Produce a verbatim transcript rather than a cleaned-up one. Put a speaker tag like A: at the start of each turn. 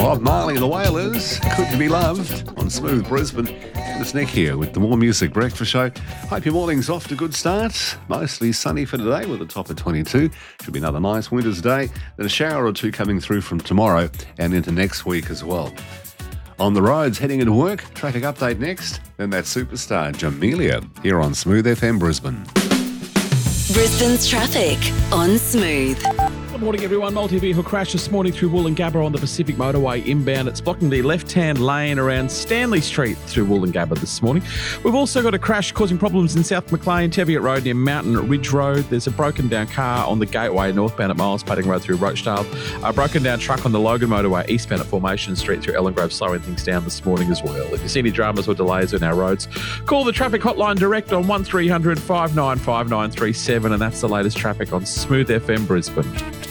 A: Bob Marley, The Wailers, Could You Be Loved on Smooth Brisbane. It's Nick here with the More Music Breakfast Show. Hope your morning's off to a good start. Mostly sunny for today with a top of twenty-two. Should be another nice winter's day. Then a shower or two coming through from tomorrow and into next week as well. On the roads, heading into work, traffic update next. Then that superstar, Jamelia, here on Smooth F M Brisbane.
B: Brisbane's traffic on Smooth.
C: Good morning, everyone. Multi-vehicle crash this morning through Woolloongabba on the Pacific Motorway inbound. It's blocking the left-hand lane around Stanley Street through Woolloongabba this morning. We've also got a crash causing problems in South Maclean, Teviot Road near Mountain Ridge Road. There's a broken-down car on the Gateway northbound at Miles Padding Road through Rochdale. A broken-down truck on the Logan Motorway eastbound at Formation Street through Ellen Grove, slowing things down this morning as well. If you see any dramas or delays on our roads, call the traffic hotline direct on one three hundred, five nine five nine three seven, and that's the latest traffic on Smooth F M Brisbane.